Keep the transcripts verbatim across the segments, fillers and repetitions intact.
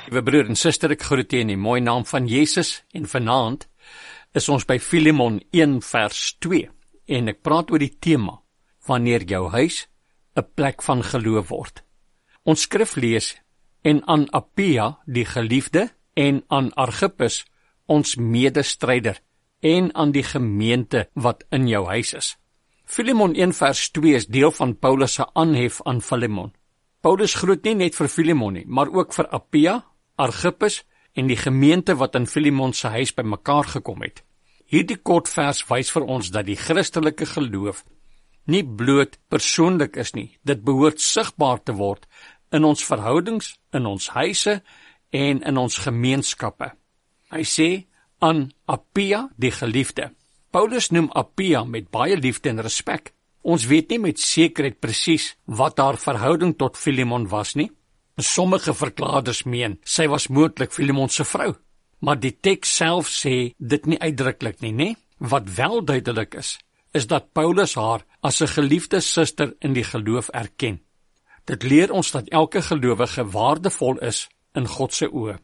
Liewe broer en suster, ek groet u in die mooi naam van Jesus en vanaand is ons by Filemon een vers twee en ek praat oor die tema wanneer jou huis 'n plek van geloof word. Ons skrif lees en aan Appia die geliefde en aan Archippus ons medestryder en aan die gemeente wat in jou huis is. Filemon een vers twee is deel van Paulus se aanhef aan Filemon. Paulus groet nie net vir Filemon nie, maar ook vir Appia, Archippus en die gemeente wat in Filemon se huis bymekaar gekom het. Hierdie kort vers wys vir ons dat die Christelike geloof nie bloot persoonlik is nie, dit behoort sigbaar te word in ons verhoudings, in ons huise en in ons gemeenskappe. Hy sê aan Appia die geliefde. Paulus noem Appia met baie liefde en respek. Ons weet nie met sekerheid presies wat haar verhouding tot Filemon was nie. Sommige verklaarders meen sy was moontlik Filemon se vrou, maar die teks self sê dit nie uitdruklik nie, nê? Wat wel duidelik is, is dat Paulus haar as 'n geliefde suster in die geloof erken. Dit leer ons dat elke gelowige waardevol is in God se oë.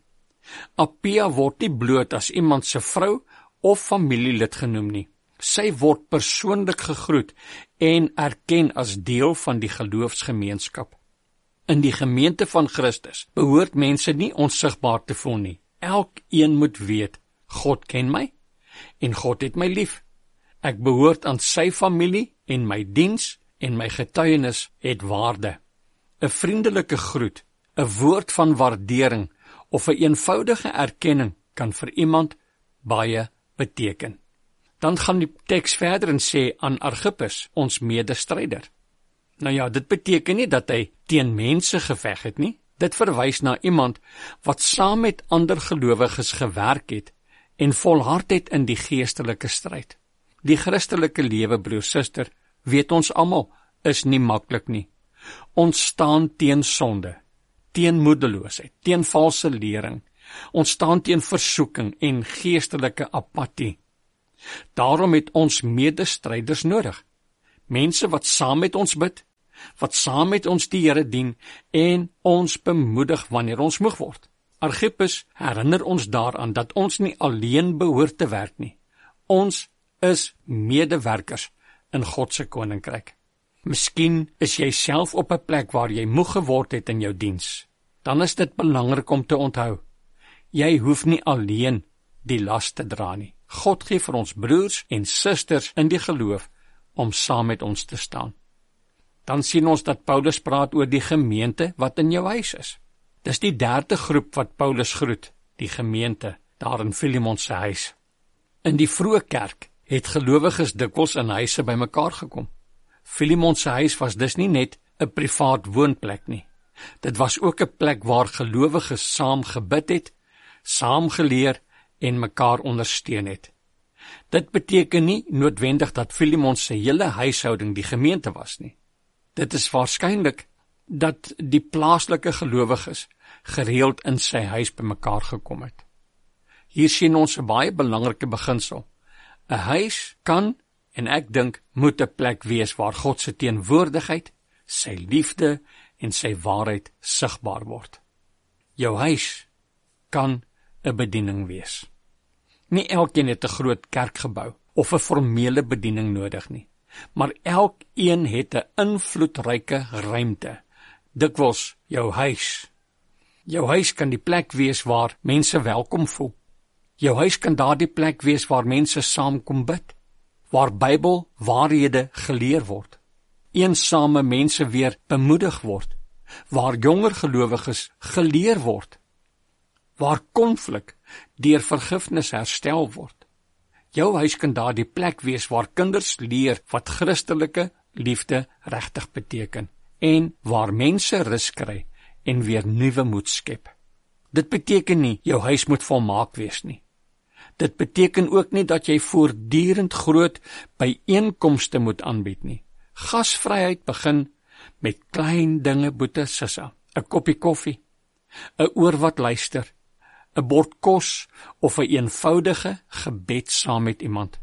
Appia word nie bloot as iemand se vrou of familielid genoem nie. Sy word persoonlik gegroet en erken as deel van die geloofsgemeenskap. In die gemeente van Christus behoort mense nie onsigbaar te voel nie. Elkeen moet weet, God ken my en God het my lief. Ek behoort aan sy familie en my diens en my getuienis het waarde. 'n Vriendelike groet, 'n woord van waardering of 'n eenvoudige erkenning kan vir iemand baie beteken. Dan gaan die teks verder en sê aan Archippus, ons medestryder. Nou ja, dit beteken nie dat hy teen mense geveg het nie. Dit verwys na iemand wat saam met ander gelowiges gewerk het en volhard het in die geestelike stryd. Die Christelike lewe, broer, suster, weet ons almal, is nie maklik nie. Ons staan teen sonde, teen moedeloosheid, teen valse lering. Ons staan teen versoeking en geestelike apatie. Daarom het ons medestryders nodig. Mense wat saam met ons bid, wat saam met ons die Here dien en ons bemoedig wanneer ons moeg word. Archippus herinner ons daaraan dat ons nie alleen behoort te werk nie. Ons is medewerkers in God se koninkryk. Miskien is jy self op 'n plek waar jy moeg geword het in jou diens. Dan is dit belangrik om te onthou, jy hoef nie alleen die las te dra nie. God gee vir ons broers en susters in die geloof om saam met ons te staan. Dan sien ons dat Paulus praat oor die gemeente wat in jou huis is. Dis die derde groep wat Paulus groet, die gemeente daar in Filemon se huis. In die vroeë kerk het gelowiges dikwels in huise bymekaar gekom. Filemon se huis was dus nie net 'n privaat woonplek nie. Dit was ook 'n plek waar gelowiges saam gebid het, saam geleer en mekaar ondersteun het. Dit beteken nie noodwendig dat Filemon se hele huishouding die gemeente was nie. Dit is waarskynlik dat die plaaslike gelowiges gereeld in sy huis bymekaar gekom het. Hier sien ons 'n baie belangrike beginsel. 'n Huis kan, en ek dink, moet 'n plek wees waar God se teenwoordigheid, sy liefde en sy waarheid sigbaar word. Jou huis kan 'n bediening wees. Nie elkeen het 'n groot kerkgebou of 'n formele bediening nodig nie, maar elkeen het 'n invloedryke ruimte, dikwels jou huis. Jou huis kan die plek wees waar mense welkom voel. Jou huis kan daardie plek wees waar mense saam kom bid, waar Bybel waarhede geleer word, eensame mense weer bemoedig word, waar jonger gelowiges geleer word, waar konflik deur vergifnis herstel word. Jou huis kan daardie plek wees waar kinders leer wat Christelike liefde regtig beteken en waar mense rus kry en weer nuwe moed skep. Dit beteken nie jou huis moet volmaak wees nie. Dit beteken ook nie dat jy voortdurend groot byeenkomste moet aanbied nie. Gasvryheid begin met klein dinge, boete, sissa, 'n koppie koffie, 'n oor wat luister, 'n bord kos of 'n eenvoudige gebed saam met iemand.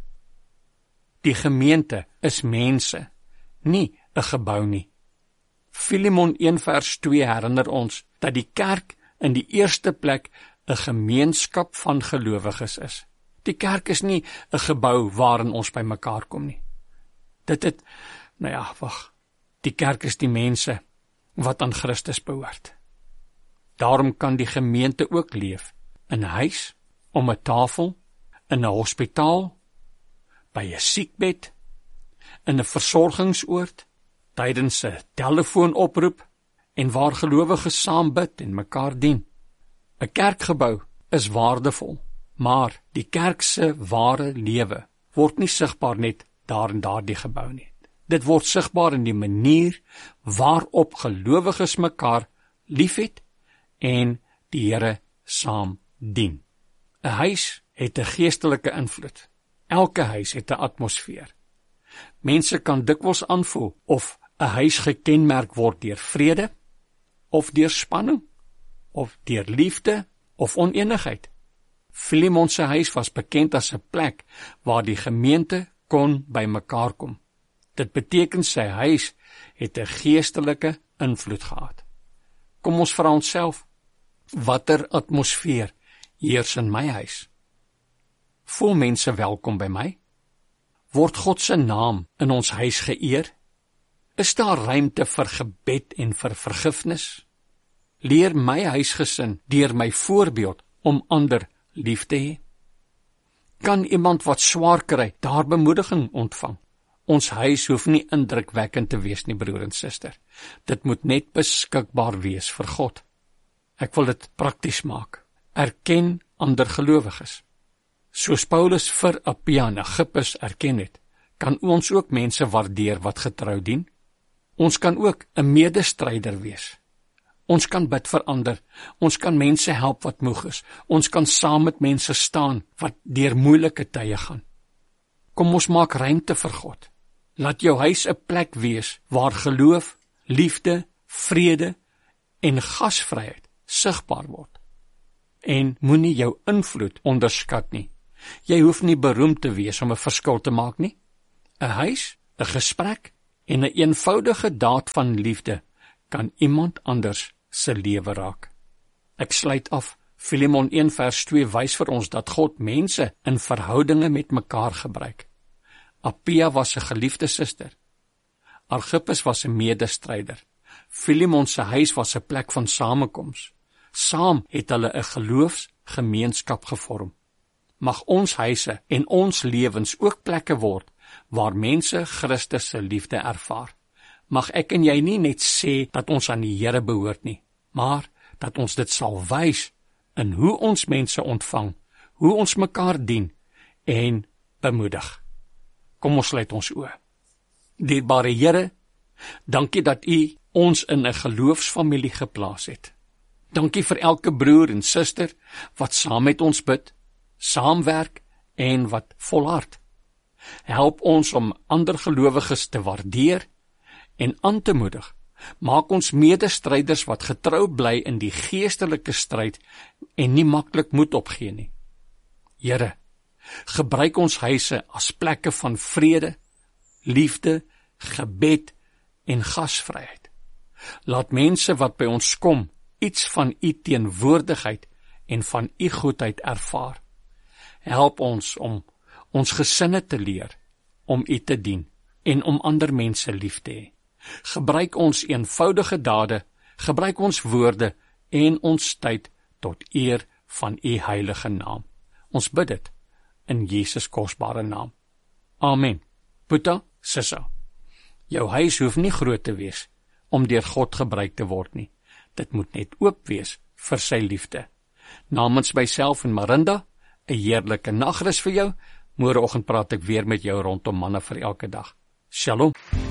Die gemeente is mense, nie 'n gebou nie. Filemon een vers twee herinner ons dat die kerk in die eerste plek 'n gemeenskap van gelowiges is. Die kerk is nie 'n gebou waarin ons by mekaar kom nie. Dit het, nou ja, wag, die kerk is die mense wat aan Christus behoort. Daarom kan die gemeente ook leef in 'n huis, om 'n tafel, in 'n hospitaal, by 'n siekbed, in 'n versorgingsoord, tydens 'n telefoonoproep en waar gelowiges saam bid en mekaar dien. 'n Kerkgebou is waardevol, maar die kerk se ware lewe word nie sigbaar net daar in daardie gebou nie. Dit word sigbaar in die manier waarop gelowiges mekaar liefhet en die Here saam dien. 'n Huis het 'n geestelike invloed. Elke huis het 'n atmosfeer. Mense kan dikwels aanvoel of 'n huis gekenmerk word deur vrede, of deur spanning, of deur liefde, of onenigheid. Filemon se huis was bekend as 'n plek waar die gemeente kon by mekaar kom. Dit beteken sy huis het 'n geestelike invloed gehad. Kom ons vra onsself, watter atmosfeer heers in my huis? Voel mense welkom by my? Word God se naam in ons huis geëer? Is daar ruimte vir gebed en vir vergifnis? Leer my huisgesin deur my voorbeeld om ander lief te hê? Kan iemand wat swaar kry daar bemoediging ontvang? Ons huis hoef nie indrukwekkend te wees nie, broer en suster. Dit moet net beskikbaar wees vir God. Ek wil dit prakties maak. Erken ander gelowiges. Soos Paulus vir Appia en Agrippus erken het, kan ons ook mense waardeer wat getrou dien. Ons kan ook 'n medestryder wees. Ons kan bid vir ander, ons kan mense help wat moeg is, ons kan saam met mense staan wat deur moeilike tye gaan. Kom ons maak ruimte vir God. Laat jou huis 'n plek wees waar geloof, liefde, vrede en gasvryheid sigbaar word. En moenie jou invloed onderskat nie. Jy hoef nie beroemd te wees om 'n verskil te maak nie. 'n Huis, 'n gesprek en 'n eenvoudige daad van liefde kan iemand anders se lewe raak. Ek sluit af. Filemon een vers twee wys vir ons dat God mense in verhoudinge met mekaar gebruik. Appia was 'n geliefde suster. Archippus was 'n medestryder. Filemon se huis was 'n plek van samekoms. Saam het hulle 'n geloofsgemeenskap gevorm. Mag ons huise en ons lewens ook plekke word waar mense Christus se liefde ervaar. Mag ek en jy nie net sê dat ons aan die Here behoort nie, maar dat ons dit sal wys in hoe ons mense ontvang, hoe ons mekaar dien en bemoedig. Kom ons sluit ons oë. Dierbare Here, dankie dat U ons in 'n geloofsfamilie geplaas het. Dankie vir elke broer en suster wat saam met ons bid, saamwerk en wat volhard. Help ons om ander gelowiges te waardeer en aan te moedig. Maak ons medestryders wat getrou bly in die geestelike stryd en nie maklik moed opgee nie. Here, gebruik ons huise as plekke van vrede, liefde, gebed en gasvryheid. Laat mense wat by ons kom iets van U teenwoordigheid en van U goedheid ervaar. Help ons om ons gesinne te leer, om U te dien en om ander mense lief te hê. Gebruik ons eenvoudige dade, gebruik ons woorde en ons tyd tot eer van U heilige naam. Ons bid dit in Jesus kosbare naam. Amen. Puta, sissa. Jou huis hoef nie groot te wees om deur God gebruik te word nie. Dit moet net oop wees vir sy liefde. Namens myself en Marinda, 'n heerlike nagrus vir jou. Môreoggend praat ek weer met jou rondom manne vir elke dag. Shalom.